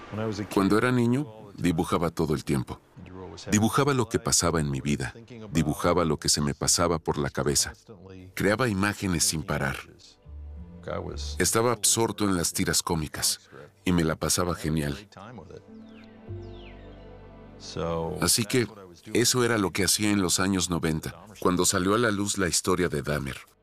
Cuando era niño, dibujaba todo el tiempo. Dibujaba lo que pasaba en mi vida. Dibujaba lo que se me pasaba por la cabeza. Creaba imágenes sin parar. Estaba absorto en las tiras cómicas y me la pasaba genial. Así que eso era lo que hacía en los años 90, cuando salió a la luz la historia de Dahmer.